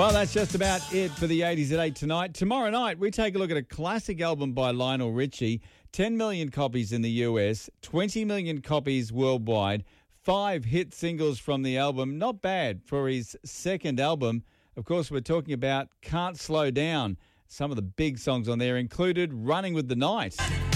Well, that's just about it for the 80s at 8 tonight. Tomorrow night, we take a look at a classic album by Lionel Richie. 10 million copies in the US, 20 million copies worldwide, 5 hit singles from the album. Not bad for his second album. Of course, we're talking about Can't Slow Down. Some of the big songs on there included Running with the Night.